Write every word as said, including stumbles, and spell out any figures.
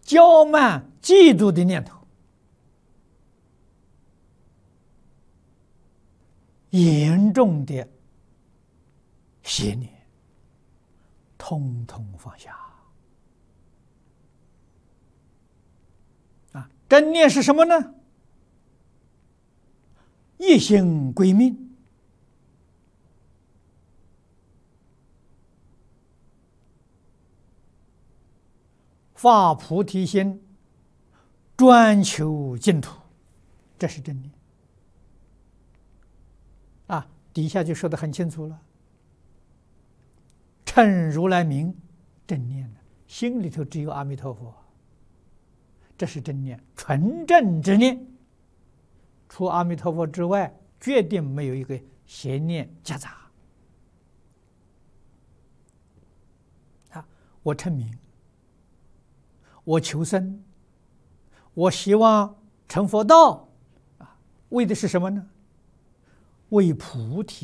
骄慢、嫉妒的念头，严重的邪念，通通放下。啊，真念是什么呢？一心归命，发菩提心，专求净土，这是真念。啊，底下就说得很清楚了。称如来名，正念的，心里头只有阿弥陀佛，这是真念，纯正之念。除阿弥陀佛之外，决定没有一个邪念夹杂。啊，我称名，我求生，我希望成佛道，啊，为的是什么呢？为菩提